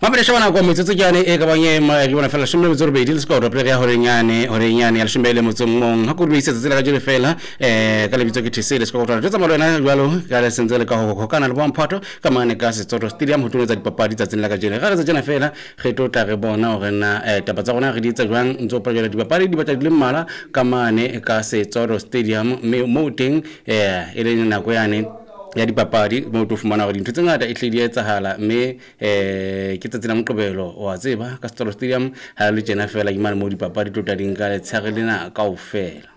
Mabele shabana kwa metsotso ke ane e ka banye ma ke bona fela shume metsotso be di le sekao re ya horenyane ya shumele motsongmong ha go re itse tsela ka jele fela ka le bitso ke tsele sekao tla tsa malwana jwalo ka le sentsele ka go kana le bomphato ka mane ka Setsoto Stadium ho tloetsa dipapadi tsa tsela ka jele ga re tsa jena fela ge tota re bona hore na taba tsa rona re di tsa jwang ntso pa jela dipapadi di batla di le mmala ka mane ka Setsoto Stadium mo teng e le nako yane ya dipapadi mo to fumana gore dintho tse ngata e tle di etsahala mme ke tsa tsena Moqebelo wa tseba ka Setsoto Stadium ha le jena fela imane mo dipapadi tota di nka le tshare lena kaofela.